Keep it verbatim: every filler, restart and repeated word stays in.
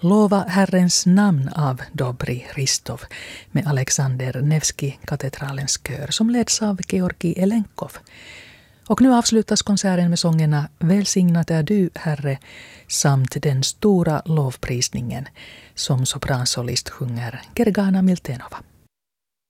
Lova Herrens namn av Dobry Hristov med Alexander Nevsky katedralens kör som leds av Georgi Elenkov. Och nu avslutas konserten med sångerna Välsignat är du, Herre, samt den stora lovprisningen som sopransolist sjunger Gergana Miltenova.